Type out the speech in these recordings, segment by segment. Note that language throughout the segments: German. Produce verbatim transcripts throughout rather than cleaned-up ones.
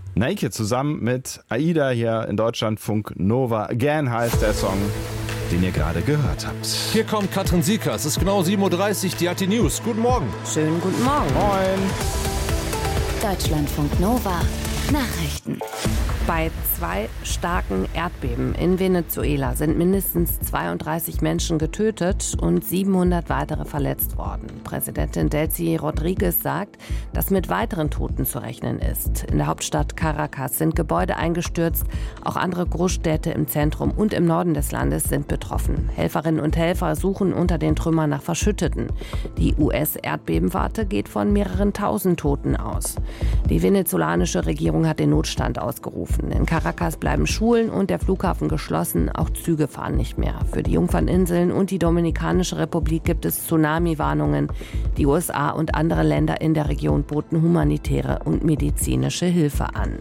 Naked zusammen mit Aida hier in Deutschlandfunk Nova. Again heißt der Song, den ihr gerade gehört habt. Hier kommt Katrin Sieker. Es ist genau sieben Uhr dreißig, die hat die News. Guten Morgen. Schönen guten Morgen. Moin. Deutschlandfunk Nova. Nachrichten. Bei zwei starken Erdbeben in Venezuela sind mindestens zweiunddreißig Menschen getötet und siebenhundert weitere verletzt worden. Präsidentin Delcy Rodriguez sagt, dass mit weiteren Toten zu rechnen ist. In der Hauptstadt Caracas sind Gebäude eingestürzt. Auch andere Großstädte im Zentrum und im Norden des Landes sind betroffen. Helferinnen und Helfer suchen unter den Trümmern nach Verschütteten. Die U S-Erdbebenwarte geht von mehreren tausend Toten aus. Die venezolanische Regierung hat den Notstand ausgerufen. In Caracas bleiben Schulen und der Flughafen geschlossen. Auch Züge fahren nicht mehr. Für die Jungferninseln und die Dominikanische Republik gibt es Tsunami-Warnungen. Die U S A und andere Länder in der Region boten humanitäre und medizinische Hilfe an.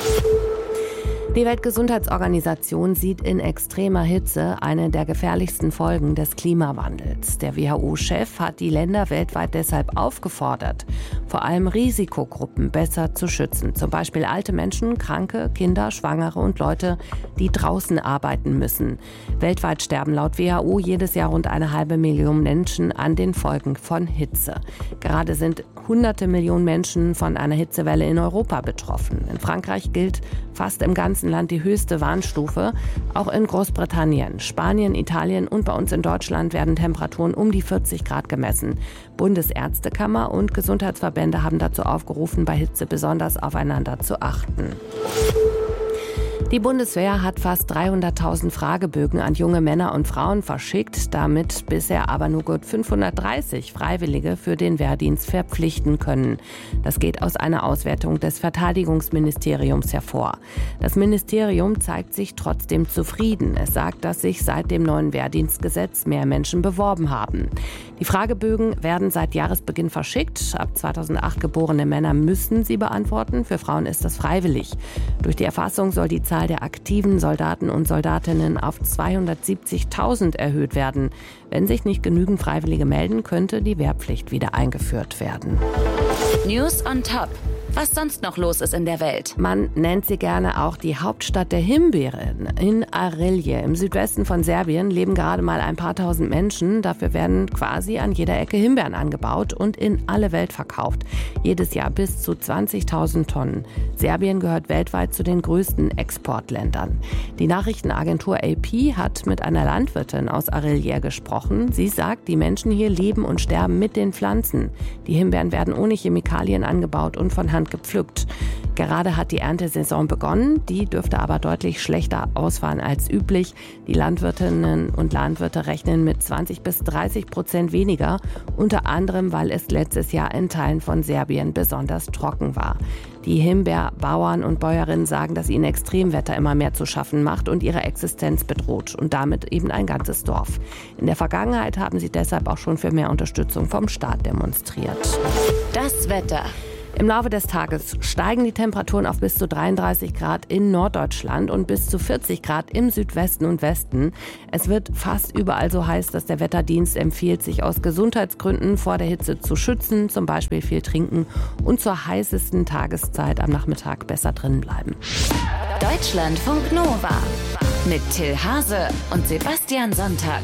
Die Weltgesundheitsorganisation sieht in extremer Hitze eine der gefährlichsten Folgen des Klimawandels. Der W H O-Chef hat die Länder weltweit deshalb aufgefordert, vor allem Risikogruppen besser zu schützen. Zum Beispiel alte Menschen, Kranke, Kinder, Schwangere und Leute, die draußen arbeiten müssen. Weltweit sterben laut W H O jedes Jahr rund eine halbe Million Menschen an den Folgen von Hitze. Gerade sind hunderte Millionen Menschen von einer Hitzewelle in Europa betroffen. In Frankreich gilt fast im ganzen Land die höchste Warnstufe. Auch in Großbritannien, Spanien, Italien und bei uns in Deutschland werden Temperaturen um die vierzig Grad gemessen. Bundesärztekammer und Gesundheitsverbände haben dazu aufgerufen, bei Hitze besonders aufeinander zu achten. Die Bundeswehr hat fast dreihunderttausend Fragebögen an junge Männer und Frauen verschickt, damit bisher aber nur gut fünfhundertdreißig Freiwillige für den Wehrdienst verpflichten können. Das geht aus einer Auswertung des Verteidigungsministeriums hervor. Das Ministerium zeigt sich trotzdem zufrieden. Es sagt, dass sich seit dem neuen Wehrdienstgesetz mehr Menschen beworben haben. Die Fragebögen werden seit Jahresbeginn verschickt. Ab zweitausendacht geborene Männer müssen sie beantworten. Für Frauen ist das freiwillig. Durch die Erfassung soll die Zahl der aktiven Soldaten und Soldatinnen auf zweihundertsiebzigtausend erhöht werden. Wenn sich nicht genügend Freiwillige melden, könnte die Wehrpflicht wieder eingeführt werden. News on Top. Was sonst noch los ist in der Welt. Man nennt sie gerne auch die Hauptstadt der Himbeeren. In Arilje im Südwesten von Serbien leben gerade mal ein paar tausend Menschen. Dafür werden quasi an jeder Ecke Himbeeren angebaut und in alle Welt verkauft. Jedes Jahr bis zu zwanzigtausend Tonnen. Serbien gehört weltweit zu den größten Exportländern. Die Nachrichtenagentur A P hat mit einer Landwirtin aus Arilje gesprochen. Sie sagt, die Menschen hier leben und sterben mit den Pflanzen. Die Himbeeren werden ohne Chemikalien angebaut und von Hand gepflückt. Gerade hat die Erntesaison begonnen, die dürfte aber deutlich schlechter ausfallen als üblich. Die Landwirtinnen und Landwirte rechnen mit zwanzig bis dreißig Prozent weniger, unter anderem, weil es letztes Jahr in Teilen von Serbien besonders trocken war. Die Himbeerbauern und Bäuerinnen sagen, dass ihnen Extremwetter immer mehr zu schaffen macht und ihre Existenz bedroht und damit eben ein ganzes Dorf. In der Vergangenheit haben sie deshalb auch schon für mehr Unterstützung vom Staat demonstriert. Das Wetter. Im Laufe des Tages steigen die Temperaturen auf bis zu dreiunddreißig Grad in Norddeutschland und bis zu vierzig Grad im Südwesten und Westen. Es wird fast überall so heiß, dass der Wetterdienst empfiehlt, sich aus Gesundheitsgründen vor der Hitze zu schützen, zum Beispiel viel trinken und zur heißesten Tageszeit am Nachmittag besser drin bleiben. Deutschlandfunk Nova mit Till Hase und Sebastian Sonntag.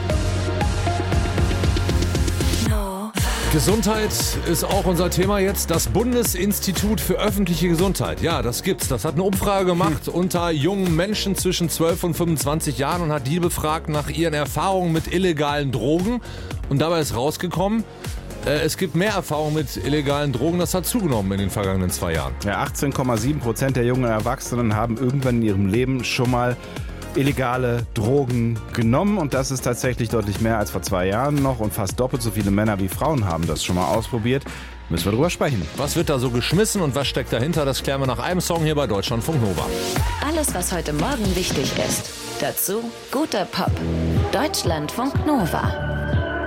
Gesundheit ist auch unser Thema jetzt. Das Bundesinstitut für öffentliche Gesundheit. Ja, das gibt's. Das hat eine Umfrage gemacht unter jungen Menschen zwischen zwölf und fünfundzwanzig Jahren und hat die befragt nach ihren Erfahrungen mit illegalen Drogen. Und dabei ist rausgekommen, äh, es gibt mehr Erfahrung mit illegalen Drogen. Das hat zugenommen in den vergangenen zwei Jahren. Ja, achtzehn Komma sieben Prozent der jungen Erwachsenen haben irgendwann in ihrem Leben schon mal illegale Drogen genommen und das ist tatsächlich deutlich mehr als vor zwei Jahren noch und fast doppelt so viele Männer wie Frauen haben das schon mal ausprobiert. Müssen wir drüber sprechen. Was wird da so geschmissen und was steckt dahinter? Das klären wir nach einem Song hier bei Deutschlandfunk Nova. Alles, was heute Morgen wichtig ist. Dazu guter Pop. Deutschlandfunk Nova.